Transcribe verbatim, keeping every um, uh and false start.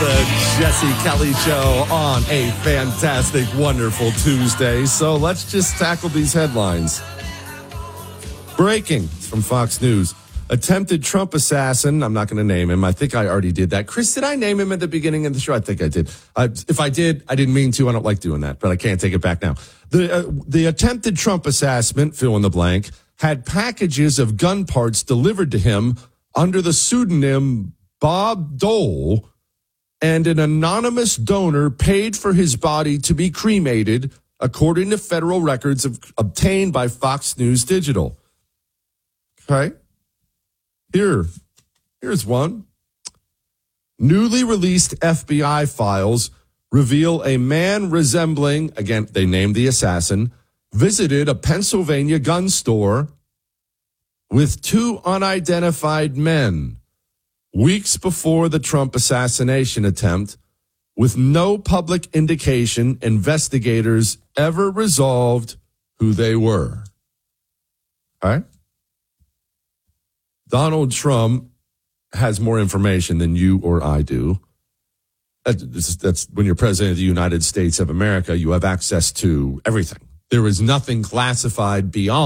the Jesse Kelly Show on a fantastic, wonderful Tuesday. So let's just tackle these headlines. Breaking from Fox News. Attempted Trump assassin. I'm not going to name him. I think I already did that. Chris, did I name him at the beginning of the show? I think I did. Uh, if I did, I didn't mean to. I don't like doing that, but I can't take it back now. The, uh, the attempted Trump assassin, fill in the blank, had packages of gun parts delivered to him under the pseudonym Bob Dole, and an anonymous donor paid for his body to be cremated, according to federal records of, obtained by Fox News Digital. Okay. Here, here's one. Newly released F B I files reveal a man resembling, again, they named the assassin, visited a Pennsylvania gun store with two unidentified men weeks before the Trump assassination attempt, with no public indication investigators ever resolved who they were. All right? Donald Trump has more information than you or I do. That's, that's when you're president of the United States of America, you have access to everything. There is nothing classified beyond